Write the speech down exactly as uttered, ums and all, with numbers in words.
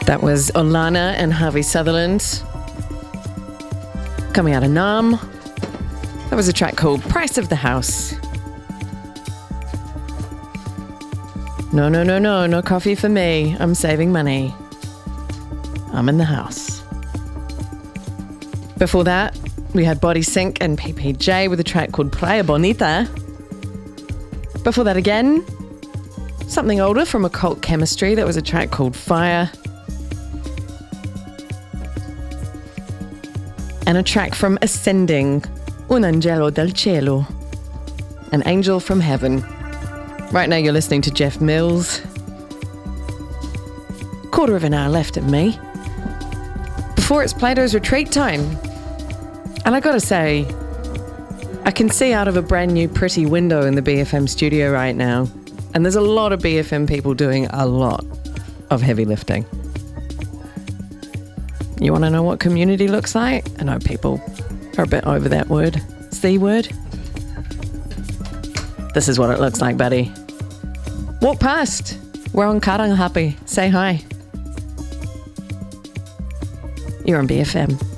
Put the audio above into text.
That was Olana and Harvey Sutherland. Coming out of Nam. That was a track called Price of the House. No, no, no, no, no coffee for me. I'm saving money. I'm in the house. Before that, we had Body Sync and P P J with a track called Playa Bonita. Before that again, something older from Occult Chemistry. That was a track called Fire. And a track from Ascending, Un Angelo del Cielo, An Angel from Heaven. Right now you're listening to Jeff Mills. Quarter of an hour left of me. Before it's Plato's Retreat time. And I gotta say, I can see out of a brand new pretty window in the B F M studio right now. And there's a lot of B F M people doing a lot of heavy lifting. You want to know what community looks like? I know people are a bit over that word. C word. This is what it looks like, buddy. Walk past. We're on Karangahape. Say hi. You're on B F M.